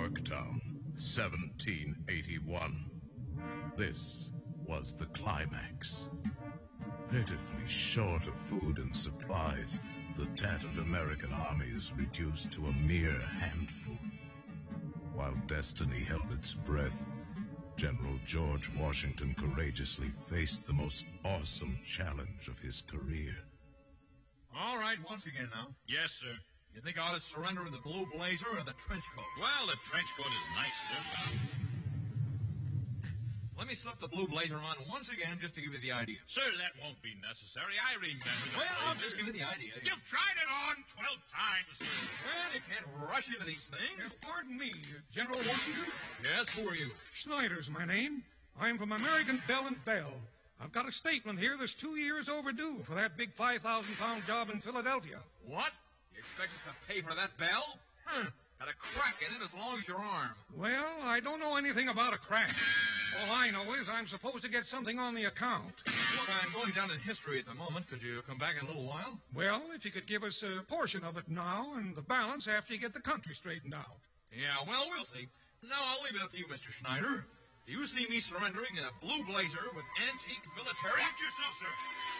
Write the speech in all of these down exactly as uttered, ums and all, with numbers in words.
Yorktown, seventeen eighty-one. This was the climax. Pitifully short of food and supplies, the tattered American army is reduced to a mere handful. While destiny held its breath, General George Washington courageously faced the most awesome challenge of his career. All right, once again now. Yes, sir. You think I ought to surrender in the blue blazer or the trench coat? Well, the trench coat is nice, sir. Let me slip the blue blazer on once again just to give you the idea. Sir, that won't be necessary. I remember the Well, I'll blazer. just give you the idea. You've tried it on twelve times, sir. Well, you can't rush into these things. Yes, pardon me, General Washington. Yes, who are you? Schneider's my name. I'm from American Bell and Bell. I've got a statement here that's two years overdue for that big five thousand pound job in Philadelphia. What? You expect us to pay for that bell? Huh. Got a crack in it as long as your arm. Well, I don't know anything about a crack. All I know is I'm supposed to get something on the account. Look, I'm going down in history at the moment. Could you come back in a little while? Well, if you could give us a portion of it now and the balance after you get the country straightened out. Yeah, well, we'll see. Now, I'll leave it up to you, Mister Schneider. Do you see me surrendering in a blue blazer with antique military... Watch yourself, sir.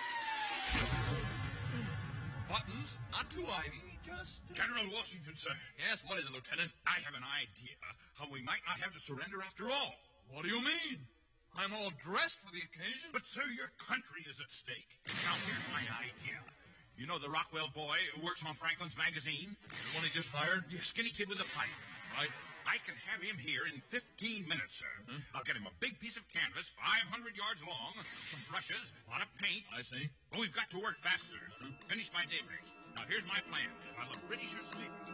buttons? Not too ivy, just... General Washington, sir. Yes, what is it, Lieutenant? I have an idea how we might not have to surrender after all. What do you mean? I'm all dressed for the occasion. But, sir, your country is at stake. Now, here's my idea. You know the Rockwell boy who works on Franklin's magazine? The one he just hired? Yeah, skinny kid with a pipe. Right. I can have him here in fifteen minutes, sir. Hmm? I'll get him a big piece of canvas, five hundred yards long, some brushes, a lot of paint. I see. Well, we've got to work faster. Finish by daybreak. Now, here's my plan. While the British are sleeping,